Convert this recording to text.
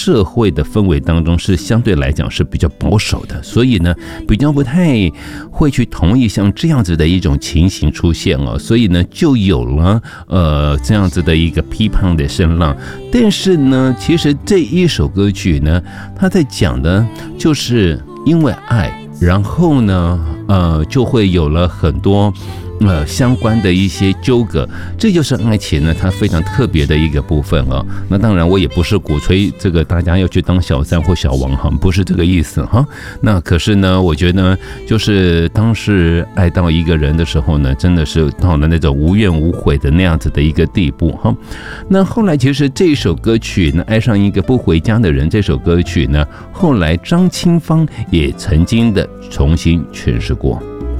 社会的氛围当中是相对来讲是比较保守的，所以呢比较不太会去同意像这样子的一种情形出现哦，所以呢就有了这样子的一个批判的声浪。但是呢，其实这一首歌曲呢，它在讲的就是因为爱，然后呢就会有了很多相关的一些纠葛，这就是爱情呢它非常特别的一个部分哦。那当然我也不是鼓吹这个大家要去当小三或小王哈，不是这个意思哈。那可是呢，我觉得就是当是爱到一个人的时候呢，真的是到了那种无怨无悔的那样子的一个地步哈。那后来其实这首歌曲呢，爱上一个不回家的人，这首歌曲呢，后来张清芳也曾经的重新诠释过。